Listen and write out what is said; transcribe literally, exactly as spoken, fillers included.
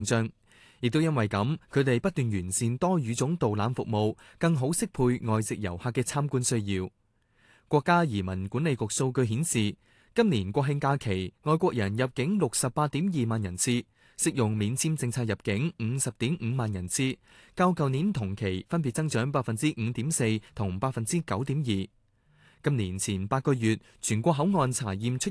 漲，亦都因為咁，佢哋不斷完善多語種導覽服務，更好適配外籍遊客嘅參觀需要。國家移民管理局數據顯示，今年國慶假期，外國人入境六十八點二萬人次，適用免簽政策入境五十點五萬人次，較舊年同期分別增長百分之五點四同百分之九點二。今年前八個月，全國口岸查驗出